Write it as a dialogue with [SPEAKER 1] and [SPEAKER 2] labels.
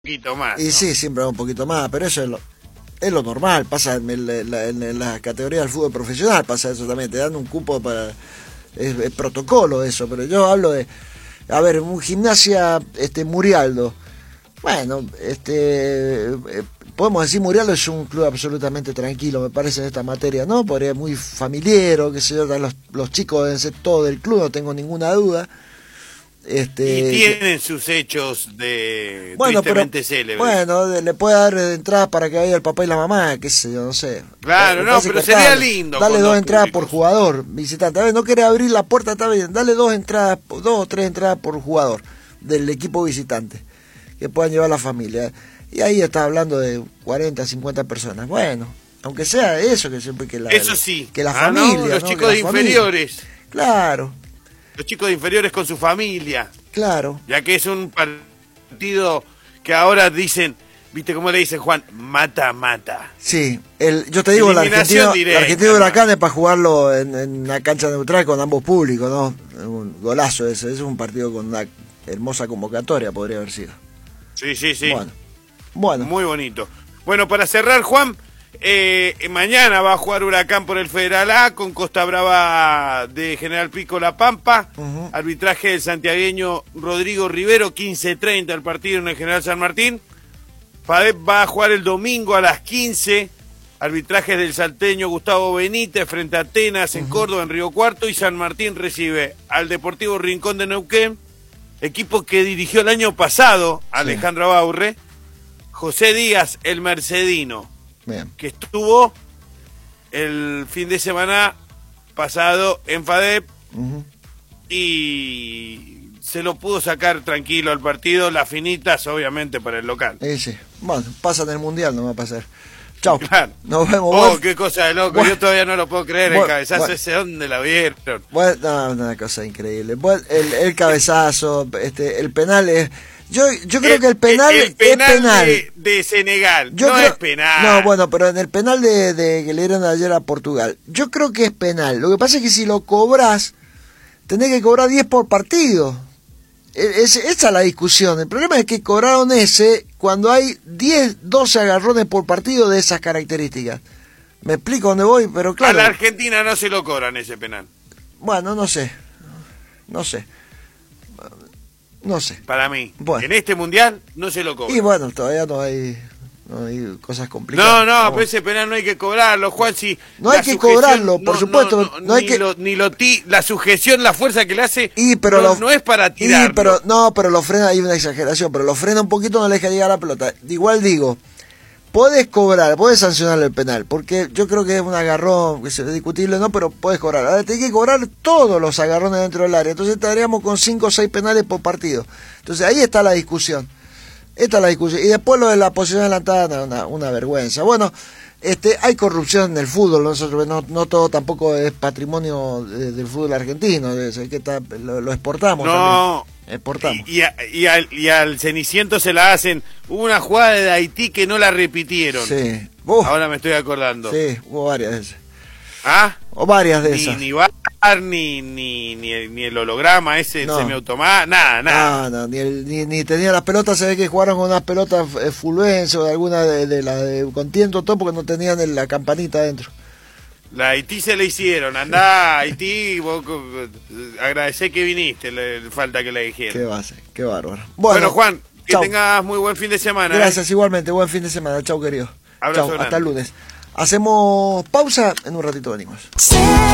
[SPEAKER 1] poquito más,
[SPEAKER 2] Y
[SPEAKER 1] ¿no?
[SPEAKER 2] sí, siempre va un poquito más, pero eso es lo normal, pasa en la categoría del fútbol profesional, pasa eso también, te dan un cupo para... Es protocolo eso, pero yo hablo de... A ver, un Gimnasia Murialdo. Bueno, podemos decir Murialdo es un club absolutamente tranquilo, me parece, en esta materia, ¿no? Podría muy familiero, qué sé yo, los chicos deben ser todo del club, no tengo ninguna duda.
[SPEAKER 1] Y tienen sus hechos de
[SPEAKER 2] bueno,
[SPEAKER 1] tristemente célebres.
[SPEAKER 2] Bueno, le puede dar entradas para que vaya el papá y la mamá, qué sé yo, no sé.
[SPEAKER 1] Claro, no, pero sería lindo.
[SPEAKER 2] Dale
[SPEAKER 1] con
[SPEAKER 2] dos
[SPEAKER 1] los
[SPEAKER 2] entradas
[SPEAKER 1] públicos.
[SPEAKER 2] por jugador, visitante. A ver, no quiere abrir la puerta, está bien. Dale dos o tres entradas por jugador del equipo visitante, que puedan llevar la familia. Y ahí está hablando de 40, 50 personas. Bueno, aunque sea eso,
[SPEAKER 1] Eso sí.
[SPEAKER 2] que la familia.
[SPEAKER 1] ¿no? Los
[SPEAKER 2] ¿no?
[SPEAKER 1] chicos de inferiores.
[SPEAKER 2] Claro,
[SPEAKER 1] Los chicos de inferiores con su familia.
[SPEAKER 2] claro.
[SPEAKER 1] Ya que es un partido que ahora dicen, ¿viste cómo le dicen, Juan? Mata, mata.
[SPEAKER 2] Sí, yo te digo,
[SPEAKER 1] Eliminación directa,
[SPEAKER 2] el Argentino Huracán es para jugarlo en una cancha neutral con ambos públicos, ¿no? Un golazo ese, es un partido con una hermosa convocatoria, podría haber sido.
[SPEAKER 1] Sí, sí, sí.
[SPEAKER 2] Bueno.
[SPEAKER 1] Muy bonito. Bueno, para cerrar, Juan, mañana va a jugar Huracán por el Federal A con Costa Brava de General Pico La Pampa. Arbitraje del santiagueño Rodrigo Rivero, 15:30 el partido en el General San Martín. FADEP va a jugar el domingo a las 15. Arbitrajes del salteño Gustavo Benítez frente a Atenas en Córdoba, en Río Cuarto. Y San Martín recibe al Deportivo Rincón de Neuquén, equipo que dirigió el año pasado Alejandro Baurre. José Díaz, el mercedino,
[SPEAKER 2] Bien.
[SPEAKER 1] que estuvo el fin de semana pasado en FADEP y se lo pudo sacar tranquilo al partido, las finitas obviamente para el local.
[SPEAKER 2] Sí. Bueno, pasa en el Mundial, no va a pasar. Chau.
[SPEAKER 1] Claro.
[SPEAKER 2] Nos vemos.
[SPEAKER 1] Oh, qué cosa de loco, yo todavía no lo puedo creer, el cabezazo ese, ¿dónde la vieron?
[SPEAKER 2] Bueno, no, una cosa increíble. Bueno, el cabezazo, el penal es... Yo creo que el penal es penal.
[SPEAKER 1] De Senegal, es penal.
[SPEAKER 2] No, bueno, pero en el penal de que le dieron ayer a Portugal, yo creo que es penal. Lo que pasa es que si lo cobras, tenés que cobrar 10 por partido. Esa es la discusión. El problema es que cobraron ese cuando hay 10, 12 agarrones por partido de esas características. Me explico dónde voy, pero claro.
[SPEAKER 1] A la Argentina no se lo cobran ese penal.
[SPEAKER 2] Bueno, no sé.
[SPEAKER 1] Para mí.
[SPEAKER 2] Bueno.
[SPEAKER 1] En este mundial no se lo cobran.
[SPEAKER 2] Y bueno, todavía no hay cosas complicadas.
[SPEAKER 1] No, pero ese penal no hay que cobrarlo, Juan. Si
[SPEAKER 2] no hay que cobrarlo, por supuesto. No hay que...
[SPEAKER 1] la sujeción, la fuerza que le hace,
[SPEAKER 2] pero
[SPEAKER 1] no es para tirar.
[SPEAKER 2] Pero lo frena, hay una exageración, pero lo frena un poquito, no le deja llegar a la pelota. Igual digo, puedes sancionarle el penal, porque yo creo que es un agarrón, que es discutible, ¿no? Pero puedes cobrar. Ahora te hay que cobrar todos los agarrones dentro del área, entonces estaríamos con 5 o 6 penales por partido. Entonces ahí está la discusión. Y después lo de la posición adelantada, una vergüenza. Bueno, hay corrupción en el fútbol, nosotros no todo tampoco es patrimonio del fútbol argentino, lo exportamos.
[SPEAKER 1] No.
[SPEAKER 2] También. Exportamos.
[SPEAKER 1] Y al Ceniciento se la hacen. Hubo una jugada de Haití que no la repitieron.
[SPEAKER 2] Sí.
[SPEAKER 1] Ahora me estoy acordando.
[SPEAKER 2] Sí, hubo varias de esas.
[SPEAKER 1] ¿Ah?
[SPEAKER 2] O varias de esas.
[SPEAKER 1] Ni VAR, ni el holograma ese semiautomático, nada.
[SPEAKER 2] No, ni tenía las pelotas, se ve que jugaron con unas pelotas Fulvense o de alguna de la de Contiento, todo porque no tenían la campanita adentro.
[SPEAKER 1] La Haití se le hicieron, andá Haití, vos agradecé que viniste, falta que le dijeron.
[SPEAKER 2] Qué bárbaro.
[SPEAKER 1] Bueno, Juan, que
[SPEAKER 2] chau.
[SPEAKER 1] tengas muy buen fin de semana.
[SPEAKER 2] Gracias, igualmente, buen fin de semana, chau querido.
[SPEAKER 1] Abrazo
[SPEAKER 2] Chau,
[SPEAKER 1] grande.
[SPEAKER 2] hasta el lunes. Hacemos pausa, en un ratito venimos.